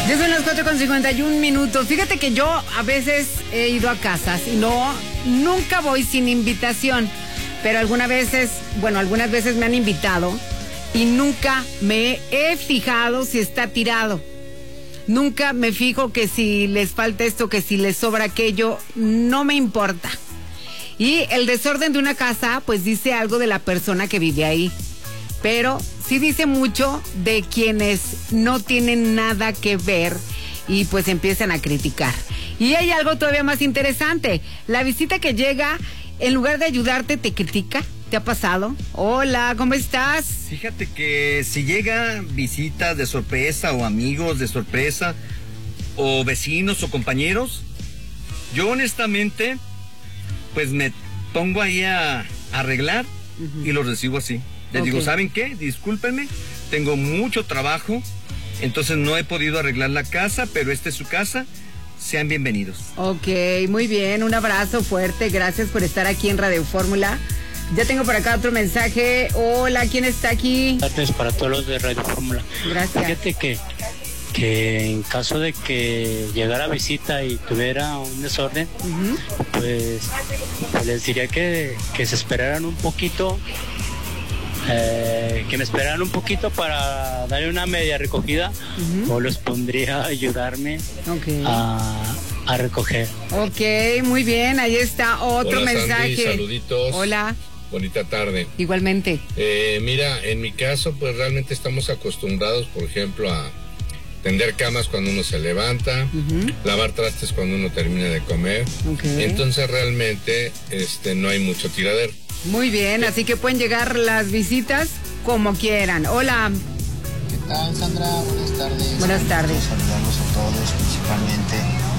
Ya son las 4:51. Fíjate que yo a veces he ido a casas y nunca voy sin invitación. Pero algunas veces me han invitado y nunca me he fijado si está tirado. Nunca me fijo que si les falta esto, que si les sobra aquello, no me importa. Y el desorden de una casa, pues dice algo de la persona que vive ahí. Pero sí dice mucho de quienes no tienen nada que ver y pues empiezan a criticar. Y hay algo todavía más interesante. La visita que llega, en lugar de ayudarte, te critica. ¿Te ha pasado? Hola, ¿cómo estás? Fíjate que si llega visitas de sorpresa o amigos de sorpresa o vecinos o compañeros, yo honestamente pues me pongo ahí a arreglar y los recibo así. Les digo, ¿saben qué? Discúlpenme, tengo mucho trabajo, entonces no he podido arreglar la casa, pero esta es su casa. Sean bienvenidos. Ok, muy bien, un abrazo fuerte, gracias por estar aquí en Radio Fórmula. Ya tengo por acá otro mensaje. Hola, ¿quién está aquí? Gracias para todos los de Radio Fórmula. Gracias. Fíjate que en caso de que llegara visita y tuviera un desorden, pues les diría que se esperaran un poquito, que me esperaran un poquito para darle una media recogida, o los pondría a ayudarme a recoger. Ok, muy bien, ahí está otro mensaje. Sandy, saluditos. Hola. Bonita tarde. Igualmente. Mira, en mi caso, pues realmente estamos acostumbrados, por ejemplo, a tender camas cuando uno se levanta, lavar trastes cuando uno termina de comer. Entonces realmente no hay mucho tiradero. Muy bien, así que pueden llegar las visitas como quieran. Hola. ¿Qué tal, Sandra? Buenas tardes. Buenas tardes. Saludarlos a todos, principalmente.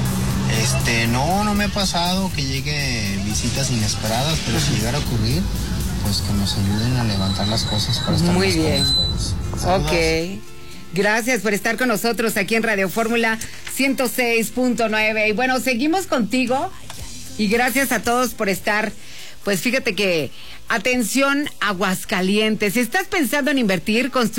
No me ha pasado que llegue visitas inesperadas, pero si llegara a ocurrir, pues que nos ayuden a levantar las cosas para estar muy más bien. cómodos. Ok. Gracias por estar con nosotros aquí en Radio Fórmula 106.9. Y bueno, seguimos contigo y gracias a todos por estar. Pues fíjate que, atención, Aguascalientes, si estás pensando en invertir, construir